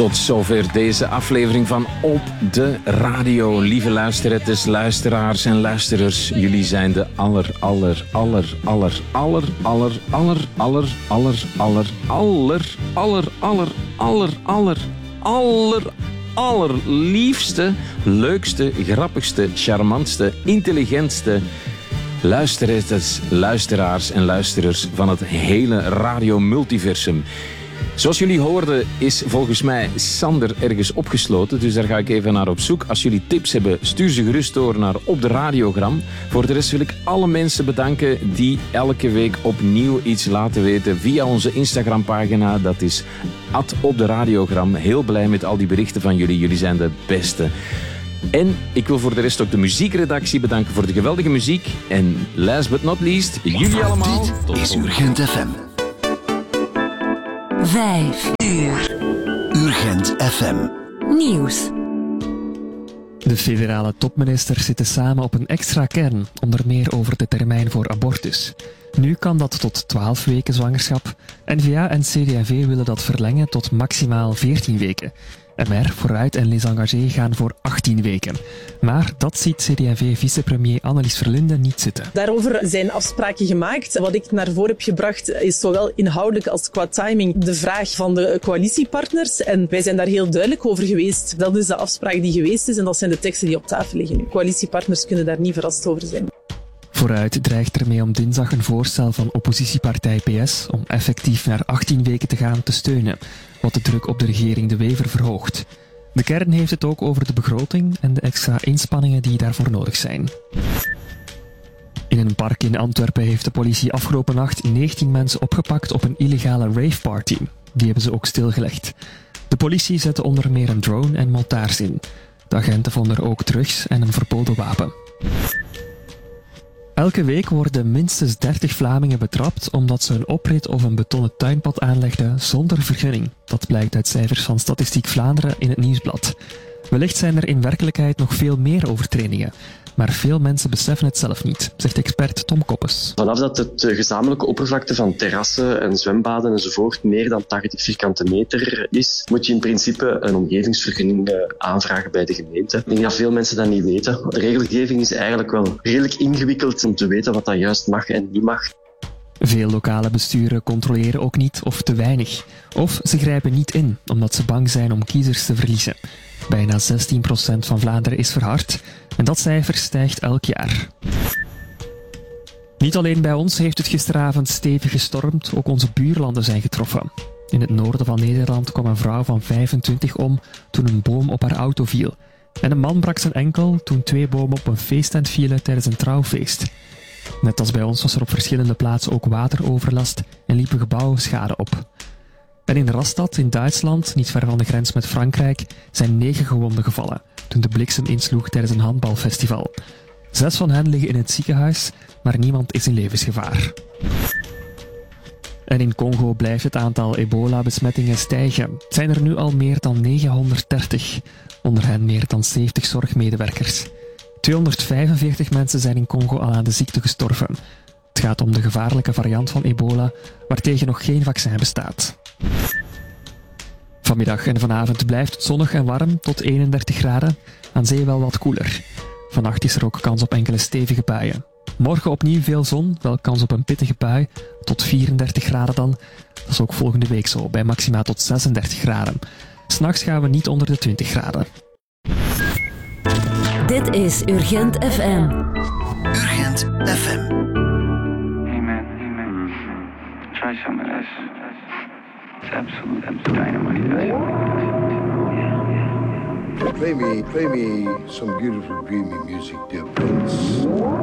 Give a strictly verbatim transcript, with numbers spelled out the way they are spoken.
Tot zover deze aflevering van Op de Radio. Lieve luisterettes, luisteraars en luisterers. Jullie zijn de aller, aller, aller, aller, aller, aller, aller, aller, aller, aller, aller, aller, aller, aller, aller, aller, allerliefste, leukste, grappigste, charmantste, intelligentste luisterettes, luisteraars en luisterers van het hele radio-multiversum. Zoals jullie hoorden is volgens mij Sander ergens opgesloten, dus daar ga ik even naar op zoek. Als jullie tips hebben, stuur ze gerust door naar Op de Radiogram. Voor de rest wil ik alle mensen bedanken die elke week opnieuw iets laten weten via onze Instagram-pagina. Dat is at op de radiogram. Heel blij met al die berichten van jullie. Jullie zijn de beste. En ik wil voor de rest ook de muziekredactie bedanken voor de geweldige muziek. En last but not least, jullie allemaal. Dit is Urgent F M. Vijf uur. Urgent F M. Nieuws. De federale topministers zitten samen op een extra kern, onder meer over de termijn voor abortus. Nu kan dat tot twaalf weken zwangerschap. N V A en C D en V willen dat verlengen tot maximaal veertien weken. M R, Vooruit en Les Engagés gaan voor achttien weken. Maar dat ziet C D en V-vicepremier Annelies Verlinde niet zitten. Daarover zijn afspraken gemaakt. Wat ik naar voren heb gebracht is zowel inhoudelijk als qua timing de vraag van de coalitiepartners. En wij zijn daar heel duidelijk over geweest. Dat is de afspraak die geweest is en dat zijn de teksten die op tafel liggen nu. Coalitiepartners kunnen daar niet verrast over zijn. Vooruit dreigt ermee om dinsdag een voorstel van oppositiepartij P S om effectief naar achttien weken te gaan te steunen, wat de druk op de regering De Wever verhoogt. De kern heeft het ook over de begroting en de extra inspanningen die daarvoor nodig zijn. In een park in Antwerpen heeft de politie afgelopen nacht negentien mensen opgepakt op een illegale raveparty. Die hebben ze ook stilgelegd. De politie zette onder meer een drone en mortaars in. De agenten vonden er ook drugs en een verboden wapen. Elke week worden minstens dertig Vlamingen betrapt omdat ze een oprit of een betonnen tuinpad aanlegden zonder vergunning. Dat blijkt uit cijfers van Statistiek Vlaanderen in het Nieuwsblad. Wellicht zijn er in werkelijkheid nog veel meer overtredingen. Maar veel mensen beseffen het zelf niet, zegt expert Tom Koppes. Vanaf dat het gezamenlijke oppervlakte van terrassen en zwembaden enzovoort meer dan tachtig vierkante meter is, moet je in principe een omgevingsvergunning aanvragen bij de gemeente. Ik denk dat veel mensen dat niet weten. De regelgeving is eigenlijk wel redelijk ingewikkeld om te weten wat dat juist mag en niet mag. Veel lokale besturen controleren ook niet of te weinig. Of ze grijpen niet in, omdat ze bang zijn om kiezers te verliezen. Bijna zestien procent van Vlaanderen is verhard en dat cijfer stijgt elk jaar. Niet alleen bij ons heeft het gisteravond stevig gestormd, ook onze buurlanden zijn getroffen. In het noorden van Nederland kwam een vrouw van vijfentwintig om toen een boom op haar auto viel. En een man brak zijn enkel toen twee bomen op een feesttent vielen tijdens een trouwfeest. Net als bij ons was er op verschillende plaatsen ook wateroverlast en liepen gebouwen schade op. En in Rastatt in Duitsland, niet ver van de grens met Frankrijk, zijn negen gewonden gevallen toen de bliksem insloeg tijdens een handbalfestival. Zes van hen liggen in het ziekenhuis, maar niemand is in levensgevaar. En in Congo blijft het aantal ebola-besmettingen stijgen. Het zijn er nu al meer dan negenhonderddertig, onder hen meer dan zeventig zorgmedewerkers. tweehonderdvijfenveertig mensen zijn in Congo al aan de ziekte gestorven. Het gaat om de gevaarlijke variant van ebola, waartegen nog geen vaccin bestaat. Vanmiddag en vanavond blijft het zonnig en warm tot eenendertig graden, aan zee wel wat koeler. Vannacht is er ook kans op enkele stevige buien. Morgen opnieuw veel zon, wel kans op een pittige bui, tot vierendertig graden dan. Dat is ook volgende week zo, bij maxima tot zesendertig graden. 'S Nachts gaan we niet onder de twintig graden. Dit is Urgent F M. Urgent F M. Hey man, hey man, try some of this. It's absolute, absolute dynamite. Play me, play me some beautiful, dreamy music, dear Prince.